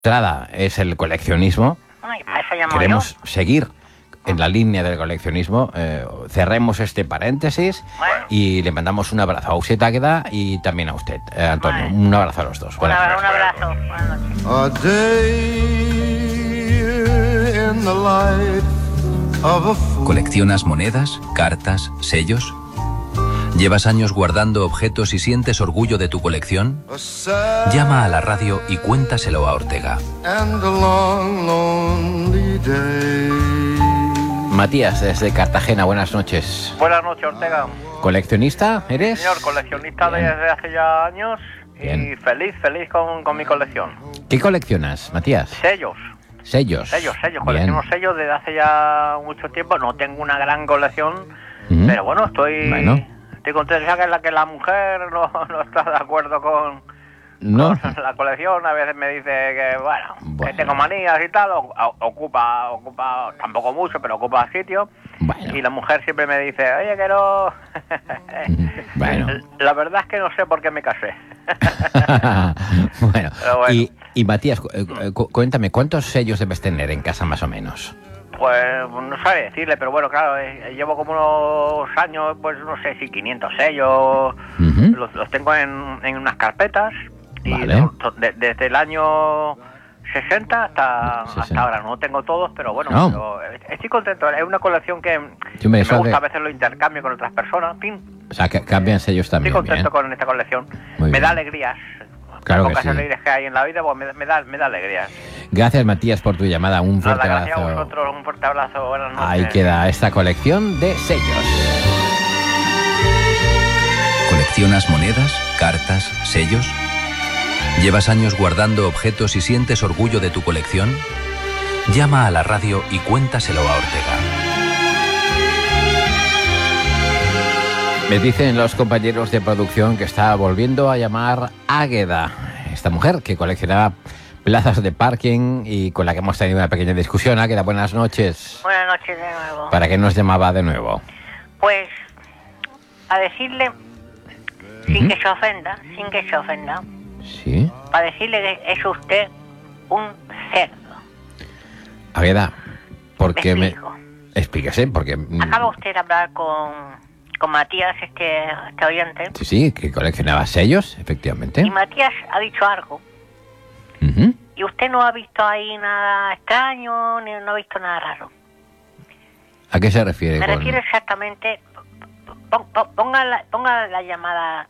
entrada es el coleccionismo. Ay, para eso llamo Queremos yo. seguir en la línea del coleccionismo. Cerremos este paréntesis y le mandamos un abrazo a usted, Águeda, y también a usted, Antonio. Vale. Un abrazo a los dos. Buenas noches. Un abrazo. Buenas noches. A day in the life of a fool. ¿Coleccionas monedas, cartas, sellos? ¿Llevas años guardando objetos y sientes orgullo de tu colección? A sad Llama a la radio y cuéntaselo a Ortega. and a long, lonely day. Matías, desde Cartagena, buenas noches. Buenas noches, Ortega. ¿Coleccionista eres? Señor, coleccionista Bien. desde hace ya años Bien. y feliz con mi colección. ¿Qué coleccionas, Matías? Sellos, Sellos. colecciono sellos desde hace ya mucho tiempo. No tengo una gran colección, Ujú. pero bueno, estoy Bueno. contento ya que la mujer no está de acuerdo con No. la colección. A veces me dice que, bueno, Bueno. que tengo manías y tal, ocupa, tampoco mucho, pero ocupa sitio. Bueno. Y la mujer siempre me dice, oye, que no... Bueno. La verdad es que no sé por qué me casé. Bueno. Pero bueno. Y Matías, cuéntame, ¿cuántos sellos debes tener en casa más o menos? Pues no sabe decirle, pero bueno, claro, llevo como unos años, pues no sé si 500 sellos, Ujú. los tengo en unas carpetas, y Vale. desde el año 60 hasta 60. ahora. No tengo todos, pero bueno, No. pero estoy contento. Es una colección que Sí, me me suena gusta, a que- veces lo intercambio con otras personas, en fin. O sea, que cambian sellos Estoy también. contento Bien. con esta colección. Muy Me bien. da alegrías. Claro que Pocas sí. alegrías que hay en la vida, pues me da alegrías. Gracias, Matías, por tu llamada. Un fuerte Nada, gracias a abrazo. vosotros, un fuerte abrazo, buenas noches. Ahí queda esta colección de sellos. ¿Coleccionas monedas, cartas, sellos? ¿Llevas años guardando objetos y sientes orgullo de tu colección? Llama a la radio y cuéntaselo a Ortega. Me dicen los compañeros de producción que está volviendo a llamar Águeda, esta mujer que coleccionaba plazas de parking y con la que hemos tenido una pequeña discusión. Águeda, buenas noches. Buenas noches de nuevo. ¿Para qué nos llamaba de nuevo? Pues, a decirle, sin Ujú. que se ofenda, Sí. para decirle que es usted un cerdo. Águeda, ¿por Me qué me...? explico. Explíquese, porque... Acaba usted de hablar con Matías, este oyente, Sí, que coleccionaba sellos, efectivamente. y Matías ha dicho algo, Ujú. y usted no ha visto ahí nada extraño, ni no ha visto nada raro. ¿A qué se refiere? Me con- refiero exactamente... Ponga la llamada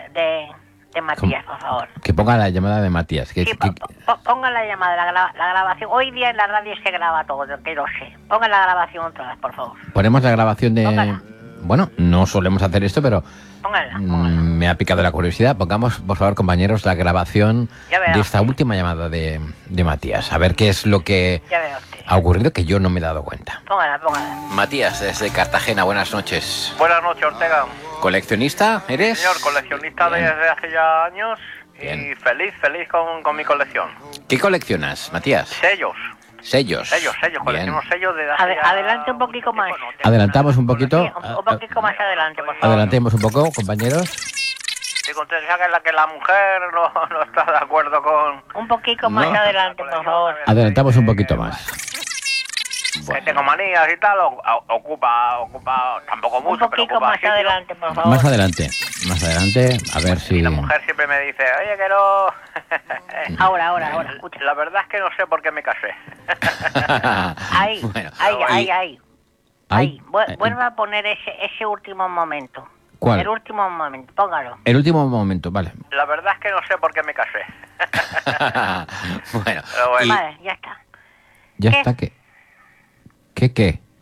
de Matías, por favor. Que ponga la llamada de Matías. Sí, ponga la llamada, la grabación. Hoy día en la radio se graba todo, que lo sé. Ponga la grabación otra vez, por favor. Ponemos la grabación de... Póngala. Bueno, no solemos hacer esto, pero Póngala. me ha picado la curiosidad. Pongamos, por favor, compañeros, la grabación Ya verá de esta usted. última llamada de Matías. A ver qué es lo que Ya veo usted. ha ocurrido, que yo no me he dado cuenta. Póngala. Matías, desde Cartagena, buenas noches. Buenas noches, Ortega. ¿Coleccionista eres? Señor, coleccionista Bien. desde hace ya años Bien. y feliz con mi colección. ¿Qué coleccionas, Matías? Sellos, Sellos. colecciono Bien. sellos desde hace ya Adelante un poquito más. tiempo. No tengo Adelantamos un una poquito. colección. Sí, un poquito más adelante, por favor. Adelantemos un poco, compañeros. Estoy contento ya que la mujer no está de acuerdo con... Un poquito más No. adelante, por favor. Adelantamos un poquito más. Que tengo manías y tal, ocupa tampoco Un mucho, pero poquito ocupa más sitio. adelante, por favor. Más adelante, a ver si... Y la mujer siempre me dice, oye, que no... Ahora, escucha. La verdad es que no sé por qué me casé. Ahí, Bueno, ahí. Ay, Vuelva a poner ese último momento. ¿Cuál? El último momento, póngalo. El último momento, vale. La verdad es que no sé por qué me casé. Bueno, Pero bueno. y Vale, ya está. ya ¿qué? está que... ¿Qué?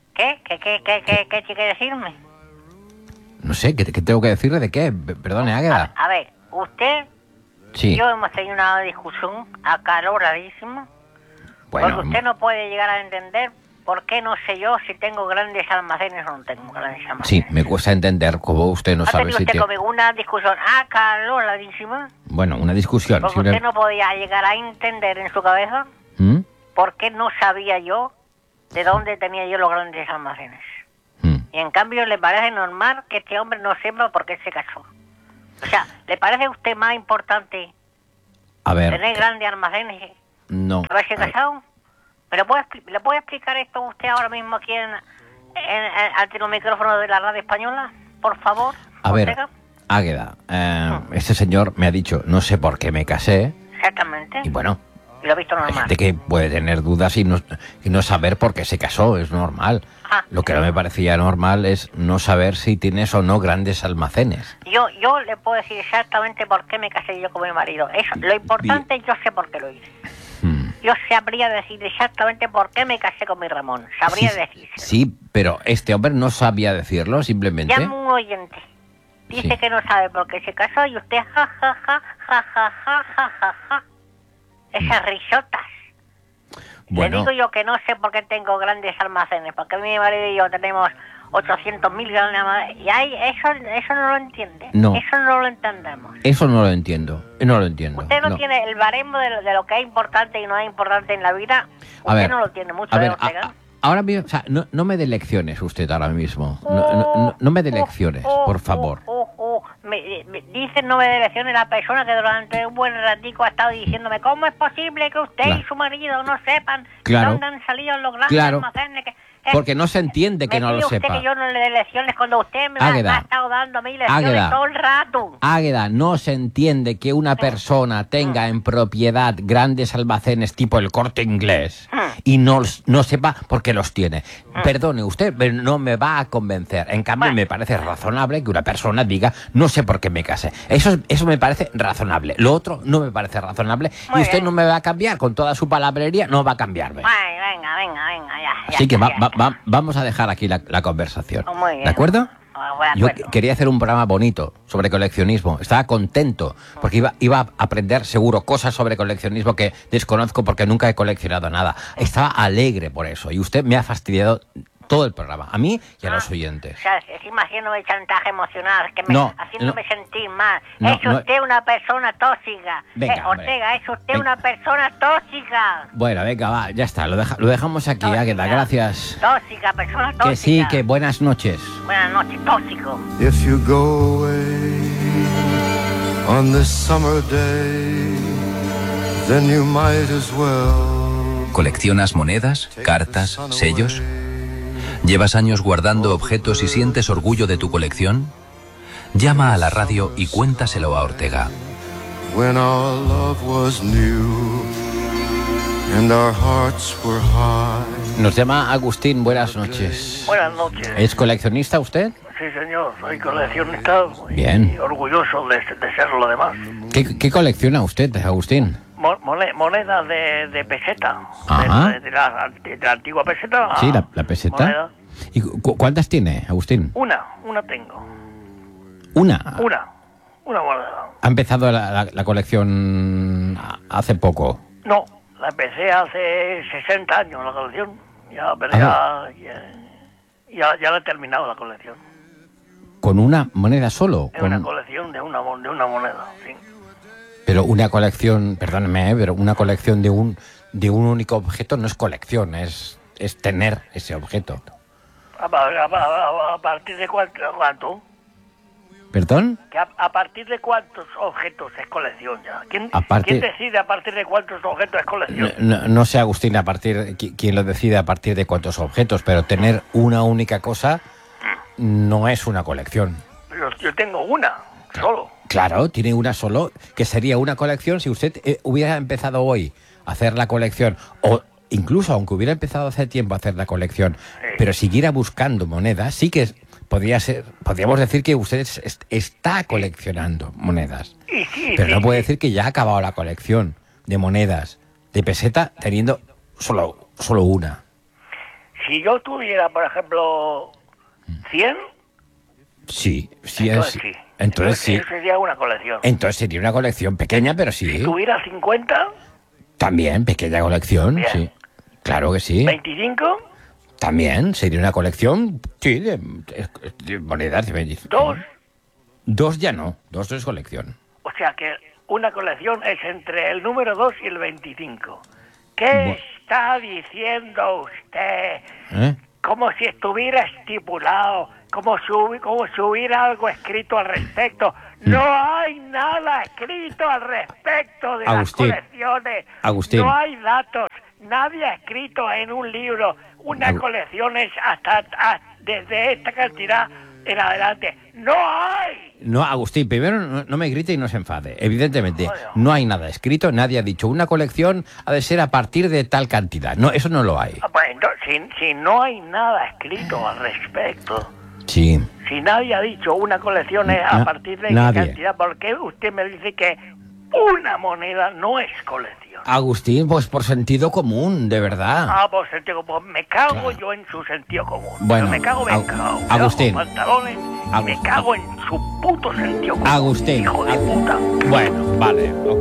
¿Qué quiere decirme? No sé, ¿qué tengo que decirle de qué? Perdone, Águeda. A ver, usted Sí, y yo hemos tenido una discusión acaloradísima, bueno, porque usted no puede llegar a entender por qué no sé yo si tengo grandes almacenes o no tengo grandes almacenes. sí, me cuesta entender cómo usted no ¿Ha sabe tenido si usted tiene... conmigo una discusión acaloradísima? Bueno, una discusión. Porque si una- usted no podía llegar a entender en su cabeza ¿Mm? por qué no sabía yo de dónde tenía yo los grandes almacenes. ¿Mm? Y en cambio le parece normal que este hombre no sepa por qué se casó. O sea, ¿le parece a usted más importante A ver, tener grandes almacenes No. ¿Haberse casado? ¿Le puede explicar esto usted ahora mismo aquí ante los micrófonos de la radio española? Por favor. A ver, Águeda, este señor me ha dicho, no sé por qué me casé. Exactamente. Y bueno, Y lo he visto hay normal. gente que puede tener dudas y no saber por qué se casó, es normal. Lo que no me parecía normal es no saber si tienes o no grandes almacenes. Yo le puedo decir exactamente por qué me casé yo con mi marido. Eso, lo importante, yo sé por qué lo hice. Yo sabría decir exactamente por qué me casé con mi Ramón. Sabría decir. Sí, pero este hombre no sabía decirlo, simplemente. Llama un oyente. Dice Sí. que no sabe por qué se casó y usted ja, ja, ja, ja, ja, ja, ja, ja, ja. Esas risotas. Bueno, Le digo yo que no sé por qué tengo grandes almacenes, porque mi marido y yo tenemos 800.000 grandes almacenes. Y ahí, eso no lo entiende. No. Eso no lo entendemos. eso no lo entiendo. No lo entiendo. Usted no no. tiene el baremo de lo que es importante y no es importante en la vida. A Usted ver, no lo tiene mucho, a ver, Ortega. ahora mismo, o sea, no me dé lecciones usted ahora mismo. No me dé lecciones, por favor. Me dicen no me dé lecciones la persona que durante un buen ratico ha estado diciéndome ¿cómo es posible que usted Claro. y su marido no sepan Claro. dónde han salido los grandes Claro. almacenes? Porque no se entiende que me no lo pide usted sepa. que yo no le dé lecciones cuando usted me ha Águeda. estado dando mil lecciones Águeda. todo el rato. Águeda, no se entiende que una persona tenga en propiedad grandes almacenes tipo el Corte Inglés y no sepa por qué los tiene. Perdone usted, pero no me va a convencer. En cambio, Bueno. me parece razonable que una persona diga no sé por qué me casé. Eso me parece razonable. Lo otro no me parece razonable Muy y usted bien. no me va a cambiar con toda su palabrería, no va a cambiarme. Ay, venga, ya. Así que ya. vamos a dejar aquí la conversación. Oh, muy bien. ¿De acuerdo? De Yo acuerdo. quería hacer un programa bonito sobre coleccionismo. Estaba contento porque iba a aprender seguro cosas sobre coleccionismo que desconozco porque nunca he coleccionado nada. Estaba alegre por eso y usted me ha fastidiado todo el programa, a mí y a los oyentes. O sea, encima haciéndome chantaje emocional, haciéndome sentir mal. No, es usted no. una persona tóxica. Venga, hombre. Ortega, es usted Venga. una persona tóxica. Bueno, venga, va, ya está, lo dejamos aquí, Águeda, gracias. Tóxica, persona tóxica. Que sí, que buenas noches. Buenas noches, tóxico. If you go away on this summer day, then you might as well. ¿Coleccionas monedas, cartas, sellos? ¿Llevas años guardando objetos y sientes orgullo de tu colección? Llama a la radio y cuéntaselo a Ortega. When our love was new and our hearts were high. Nos llama Agustín, buenas noches. Buenas noches. ¿Es coleccionista usted? Sí, señor, soy coleccionista Bien. y orgulloso de serlo además. ¿Qué colecciona usted, Agustín? Monedas de peseta, Ajá. de la antigua peseta. Sí, la peseta. Moneda. ¿Y cuántas tiene, Agustín? Una tengo. Una. Una moneda. ¿Ha empezado la colección hace poco? No, la empecé hace 60 años la colección. Pero ya la he terminado la colección. ¿Con una moneda solo? Es una colección de una moneda, sí. Pero una colección, perdóneme, pero una colección de un único objeto no es colección, es tener ese objeto. ¿A partir de cuánto? ¿Perdón? ¿A partir de cuántos objetos es colección ya? ¿Quién decide a partir de cuántos objetos es colección? No sé, Agustín, quién lo decide a partir de cuántos objetos, pero tener una única cosa no es una colección. Yo tengo una, solo. Claro, tiene una solo, que sería una colección si usted hubiera empezado hoy a hacer la colección, o incluso aunque hubiera empezado hace tiempo a hacer la colección, pero siguiera buscando monedas, sí que podríamos decir que usted está coleccionando monedas. Pero no puede decir que ya ha acabado la colección de monedas de peseta teniendo solo una. Si yo tuviera, por ejemplo, 100... Sí. Entonces Sí. sería una colección. Entonces sería una colección pequeña, pero sí. Si tuviera 50... También, pequeña colección, Bien. sí. Claro que sí. 25... También sería una colección, sí, de monedas de 25. 2... Dos ya no, dos es colección. O sea que una colección es entre el número 2 y el 25. ¿Qué Bu- está diciendo usted? ¿Eh? Como si estuviera estipulado, como si hubiera algo escrito al respecto. No hay nada escrito al respecto de Agustín, las colecciones. Agustín. No hay datos. Nadie ha escrito en un libro una colección es desde esta cantidad en adelante. ¡No hay! No, Agustín, primero no me grite y no se enfade. Evidentemente, no hay nada escrito, nadie ha dicho una colección ha de ser a partir de tal cantidad. No, eso no lo hay. Pues entonces, si no hay nada escrito al respecto, Sí. si nadie ha dicho una colección es a partir de qué nadie. cantidad, ¿por qué usted me dice que una moneda no es colección? Agustín, pues por sentido común, de verdad. Por sentido común. Me cago yo en su sentido común. Bueno, Yo me cago. Agustín. Me bajo pantalones y me cago en su puto sentido común. Agustín. Hijo de puta. Bueno, vale.